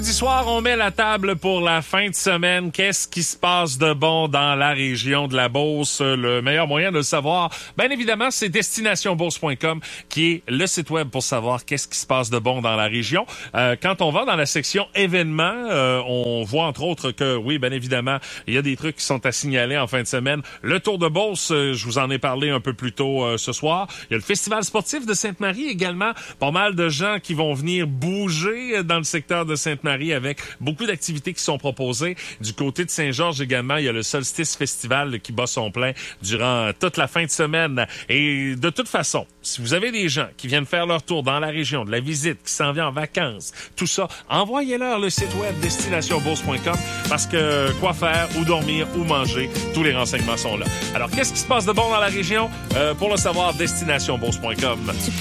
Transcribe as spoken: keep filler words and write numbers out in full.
Samedi soir, on met la table pour la fin de semaine. Qu'est-ce qui se passe de bon dans la région de la Beauce? Le meilleur moyen de le savoir, bien évidemment, c'est destination bourse point com qui est le site web pour savoir qu'est-ce qui se passe de bon dans la région. Euh, quand on va dans la section événements, euh, on voit entre autres que, oui, bien évidemment, il y a des trucs qui sont à signaler en fin de semaine. Le Tour de Beauce, euh, je vous en ai parlé un peu plus tôt euh, ce soir. Il y a le Festival sportif de Sainte-Marie également. Pas mal de gens qui vont venir bouger dans le secteur de Sainte-Marie avec beaucoup d'activités qui sont proposées. Du côté de Saint-Georges également, il y a le Solstice Festival qui bat son plein durant toute la fin de semaine. Et de toute façon, si vous avez des gens qui viennent faire leur tour dans la région, de la visite, qui s'en vient en vacances, tout ça, envoyez-leur le site web destination bourse point com parce que quoi faire, où dormir, où manger, tous les renseignements sont là. Alors, qu'est-ce qui se passe de bon dans la région? Euh, pour le savoir, destination bourse point com.